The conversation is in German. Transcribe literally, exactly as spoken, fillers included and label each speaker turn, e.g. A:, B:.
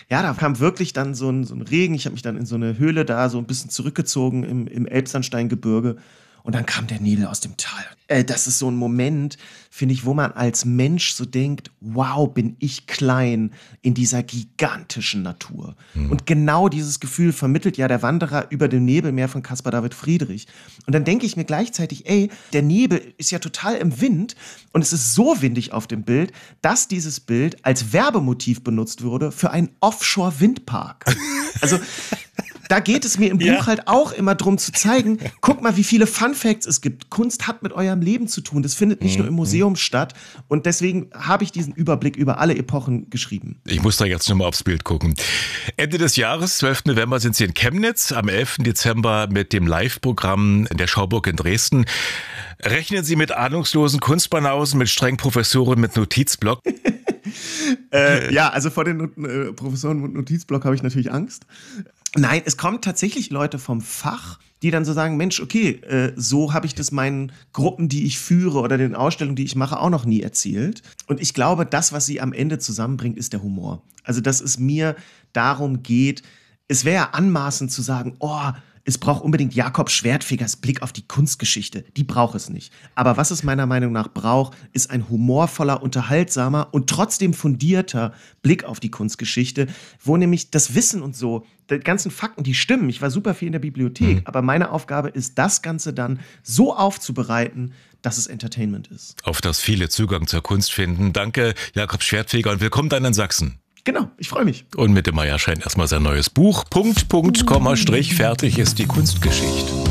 A: ja, da kam wirklich dann so ein, so ein Regen. Ich habe mich dann in so eine Höhle da so ein bisschen zurückgezogen im, im Elbsandsteingebirge. Und dann kam der Nil aus dem Tal. Äh, das ist so ein Moment, finde ich, wo man als Mensch so denkt, wow, bin ich klein in dieser gigantischen Natur. Mhm. Und genau dieses Gefühl vermittelt ja der Wanderer über dem Nebelmeer von Caspar David Friedrich. Und dann denke ich mir gleichzeitig, ey, der Nebel ist ja total im Wind und es ist so windig auf dem Bild, dass dieses Bild als Werbemotiv benutzt wurde für einen Offshore-Windpark. Also da geht es mir im Buch ja. halt auch immer drum zu zeigen, guck mal, wie viele Fun Facts es gibt. Kunst hat mit eurem Leben zu tun. Das findet nicht mhm. nur im Museum statt. Und deswegen habe ich diesen Überblick über alle Epochen geschrieben.
B: Ich muss da jetzt nochmal aufs Bild gucken. Ende des Jahres, zwölften November, sind Sie in Chemnitz. Am elften Dezember mit dem Live-Programm in der Schauburg in Dresden. Rechnen Sie mit ahnungslosen Kunstbanausen, mit strengen Professoren, mit Notizblock?
A: äh, ja, also vor den äh, Professoren mit Notizblock habe ich natürlich Angst. Nein, es kommen tatsächlich Leute vom Fach, die dann so sagen, Mensch, okay, äh, so habe ich das meinen Gruppen, die ich führe oder den Ausstellungen, die ich mache, auch noch nie erzählt. Und ich glaube, das, was sie am Ende zusammenbringt, ist der Humor. Also, dass es mir darum geht, es wäre ja anmaßend zu sagen, oh, es braucht unbedingt Jakob Schwertfegers Blick auf die Kunstgeschichte. Die braucht es nicht. Aber was es meiner Meinung nach braucht, ist ein humorvoller, unterhaltsamer und trotzdem fundierter Blick auf die Kunstgeschichte, wo nämlich das Wissen und so, die ganzen Fakten, die stimmen. Ich war super viel in der Bibliothek, mhm. aber meine Aufgabe ist, das Ganze dann so aufzubereiten, dass es Entertainment ist.
B: Auf das viele Zugang zur Kunst finden. Danke, Jakob Schwertfeger, und willkommen dann in Sachsen.
A: Genau, ich freue mich.
B: Und Mitte Mai erscheint erstmal sein neues Buch. Punkt, Punkt, Komma, Strich, fertig ist die Kunstgeschichte.